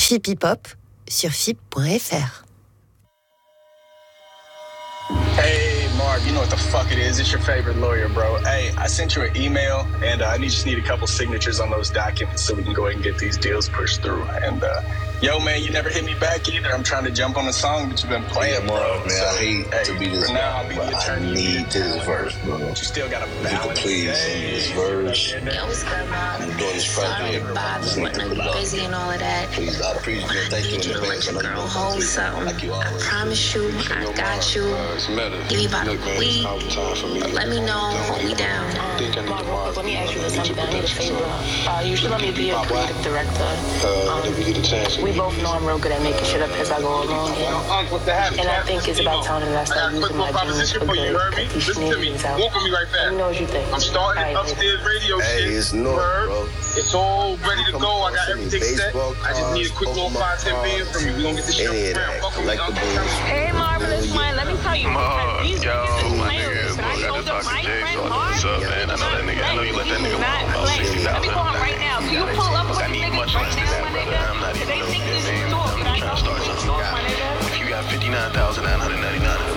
FIP Hip Hop sur FIP.fr. Hey, Marv, you know what the fuck it is. It's your favorite lawyer, bro. Hey, I sent you an email, and I just need a couple signatures on those documents so we can go ahead and get these deals pushed through. And, yo, man, you never hit me back either. I'm trying to jump on a song, but you've been playing, Marv, man, so, I hate to be this guy, but I need this verse, bro. You still got to If you could please send me this verse. Yo, what's good, Mom? I'm doing this project. Just need to put it out. Busy and all of that. Please, I appreciate it. Thank you in advance. I need you to let your girl hold something. I promise you, I got you. Give me about a week. But let me know when we down. Marv, let me ask you something. I need a favor. You should let me be a creative director. We both know I'm real good at making shit up as I go along, you know. And I think it's about time that I start using my genius for good. Cut these shenanigans out. Let me know what you think. I'm starting upstairs radio shit. Hey, it's North, bro. It's all ready to go. I got everything set. I just need a quick little 5-10 bands from you. We gonna get this shit off the ground. Hey, Marvelous Mind, let me tell you. These niggas is players. But I told them my friend Marv is not playing. Let me call him right now. Can you pull up with the niggas right now, my nigga? They think this is talk. I'm trying to start something. If you got 59,999